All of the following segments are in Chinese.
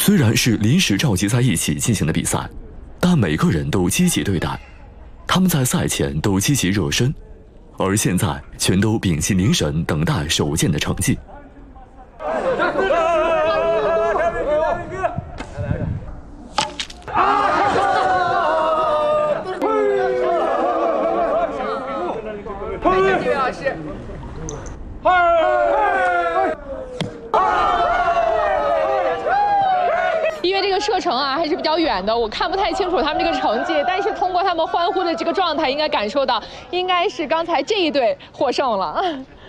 虽然是临时召集在一起进行的比赛，但每个人都积极对待。他们在赛前都积极热身，而现在全都屏气凝神，等待首件的成绩。 这位老师。因为这个射程啊还是比较远的，我看不太清楚他们这个成绩，但是通过他们欢呼的这个状态，应该感受到应该是刚才这一队获胜了。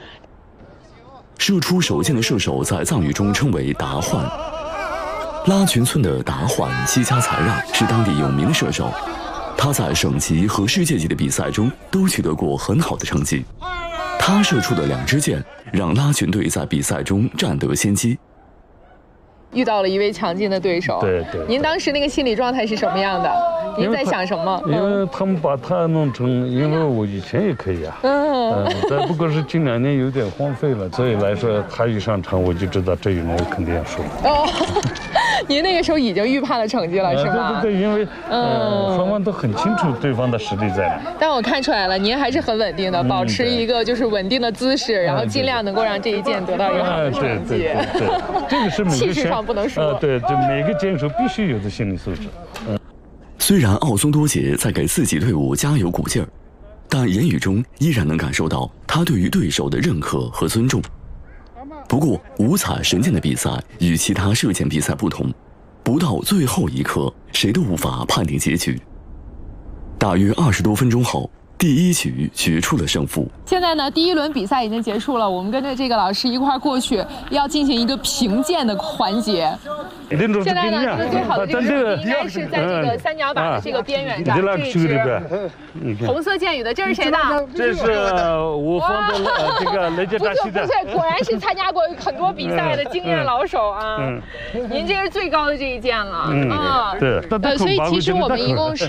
射出首箭的射手在藏语中称为达焕。拉群村的达焕西加才让是当地有名的射手，他在省级和世界级的比赛中都取得过很好的成绩。他射出的2支箭让拉群队在比赛中占得先机。 遇到了一位强劲的对手， 对。 您当时那个心理状态是什么样的？您在想什么？ 因为他们把他弄成，因为我以前也可以啊，但不过是近2年有点荒废了，所以来说他一上场我就知道这一轮我肯定要输。 您那个时候已经预判了成绩了，是吗？ 对，因为双方都很清楚对方的实力在哪。 但我看出来了，您还是很稳定的，保持一个就是稳定的姿势，然后尽量能够让这一箭得到一个好的成绩。 对，这个是每个气势上不能输。 对，就每个箭手必须有的心理素质。 虽然奥松多杰在给自己队伍加油鼓劲儿，但言语中依然能感受到他对于对手的认可和尊重。不过，五彩神箭的比赛与其他射箭比赛不同，不到最后一刻，谁都无法判定结局。大约20多分钟后，第一局决出了胜负。 现在呢，第一轮比赛已经结束了，我们跟着这个老师一块儿过去，要进行一个评箭的环节。现在呢，这个最好的这个应该是在这个三角靶的这个边缘上，这支红色箭雨的，这是谁的？ 这是我方的这个雷杰扎西的。 不是，果然是参加过很多比赛的经验老手啊。您这是最高的这一箭了。 对。 所以其实我们一共是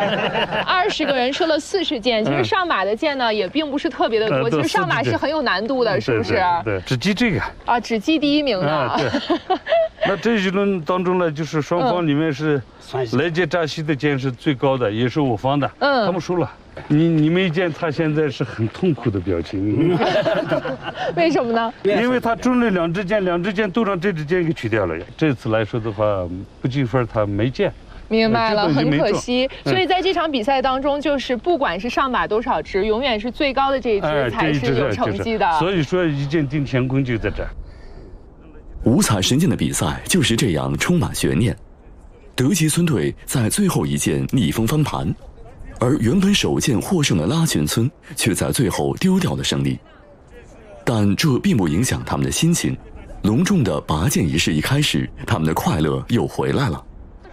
20个人射了40箭，其实上靶的箭呢也并不是特别的多，其实上靶是很有难度的，是不是？ 对，只记这个啊，只记第1名的。 那这一轮当中呢，就是双方里面是雷杰扎西的箭是最高的，也是我方的。他们输了。你们一见他现在是很痛苦的表情。 为什么呢？ 因为他中了2支箭，2支箭都让这支箭给取掉了。这次来说的话，不计分，他没箭。 明白了，很可惜。所以在这场比赛当中，就是不管是上靶多少支，永远是最高的这一支才是有成绩的。 所以说，一箭定乾坤就在这儿。 五彩神箭的比赛就是这样充满悬念。德吉村队在最后一箭逆风翻盘，而原本首箭获胜的拉群村却在最后丢掉了胜利。但这并不影响他们的心情。隆重的拔箭仪式一开始，他们的快乐又回来了。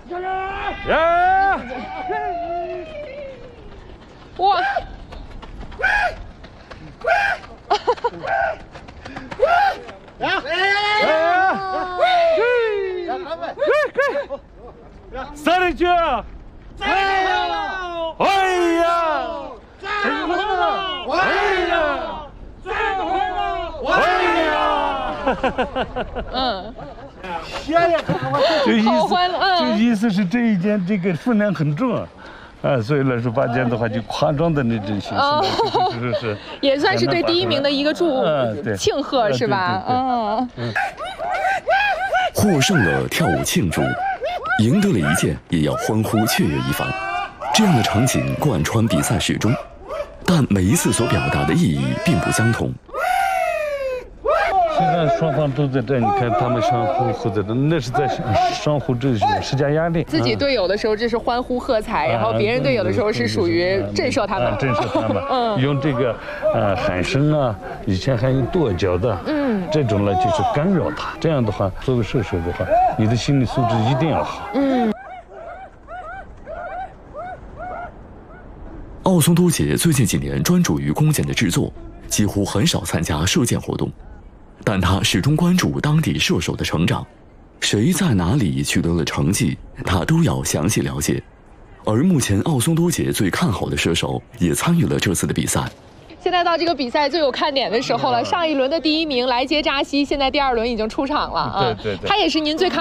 哇！ 三里军，哎呀！好欢乐。就意思是这一箭这个分量很重啊，所以来说拔箭的话就夸张的那种形式，是也算是对第1名的一个庆贺，是吧？ 获胜了跳舞庆祝，赢得了一箭也要欢呼雀跃一番。这样的场景贯穿比赛始终，但每一次所表达的意义并不相同。 现在双方都在这，你看他们相互在这，那是在相互这施加压力。 自己队友的时候这是欢呼喝彩，然后别人队友的时候是属于震慑他们。 震慑他们，用这个喊声啊，以前还有跺脚的，这种呢就是干扰他。这样的话，作为射手的话，你的心理素质一定要好。 奥松多杰最近几年专注于弓箭的制作，几乎很少参加射箭活动。但他始终关注当地射手的成长，谁在哪里取得了成绩，他都要详细了解。而目前奥松多杰最看好的射手也参与了这次的比赛。 现在到这个比赛最有看点的时候了，上一轮的第1名莱杰扎西，现在第2轮已经出场了啊。 对， 他也是您最看